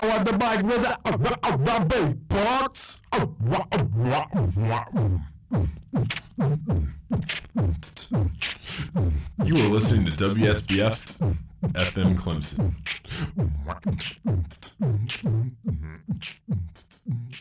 on the mic with the big parts. You are listening to WSBF FM Clemson.